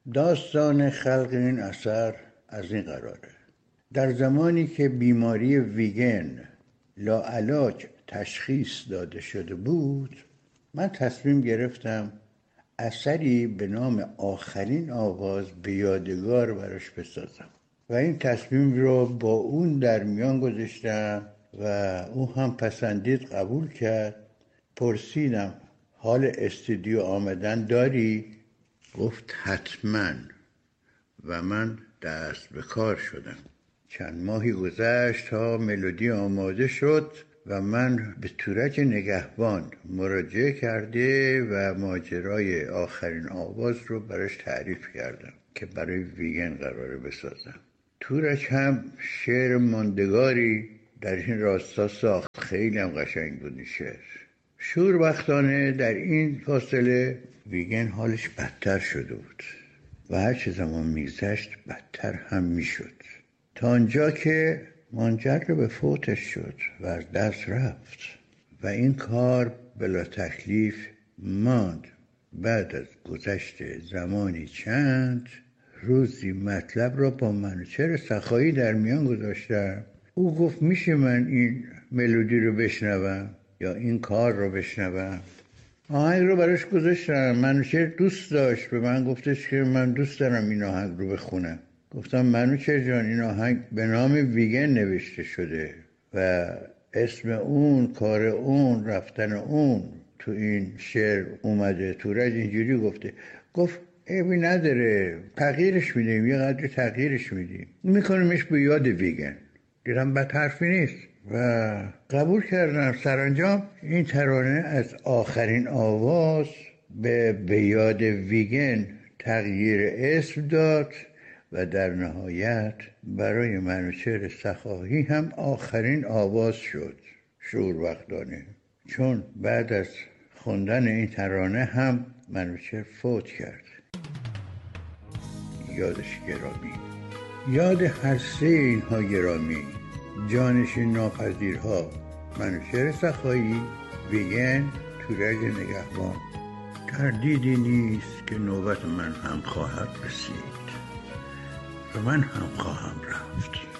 داستان خلق این اثر از این قراره: در زمانی که بیماری ویگن لاعلاج تشخیص داده شده بود، من تصمیم گرفتم اثری به نام آخرین آواز به یادگار براش بسازم و این تصمیم رو با اون در میان گذاشتم و او هم پسندید، قبول کرد. پرسیدم حال استودیو آمدن داری؟ گفت حتما و من دست به کار شدم. چند ماهی گذشت تا ملودی آماده شد و من به تورج نگهبان مراجعه کرده و ماجرای آخرین آواز رو براش تعریف کردم که برای ویگن قراره بسازم. تورج هم شعر ماندگاری در این راستا ساخت. خیلی هم قشنگ بود این شعر. شوربختانه در این فاصله ویگن حالش بدتر شده بود و هر چه زمان میگذشت بدتر هم میشد، تا آنجا که منجر به فوتش شد و از دست رفت و این کار بلا تکلیف ماند. بعد از گذشت زمانی چند روزی مطلب را با منوچهر سخایی در میان گذاشتم. او گفت میشه من این ملودی رو بشنوم یا این کار رو بشنوم؟ آهنگ رو براش گذاشتم. منوچهر دوست داشت، به من گفتش که من دوست دارم این آهنگ رو بخونم. گفتم منوچهر جان، این آهنگ به نام ویگن نوشته شده و اسم اون، کار اون، رفتن اون تو این شعر اومده. تورج اینجوری گفته. گفت عیبی نداره، تغییرش میدیم، یه قدر تغییرش میدیم، میکنیمش به یاد ویگن. دیدم بد حرفی نیست و قبول کردم. سرانجام این ترانه از آخرین آواز به یاد ویگن تغییر اسم داد و در نهایت برای منوچهر سخایی هم آخرین آواز شد. شوربختانه، چون بعد از خوندن این ترانه هم منوچهر فوت کرد. یادش گرامی، یاد هر سه اینها گرامی: جانشین ناپذیرها منوچهر سخایی، ویگن، تورج نگهبان. تردیدی نیست که نوبت من هم خواهد رسید و من هم خواهم رفت.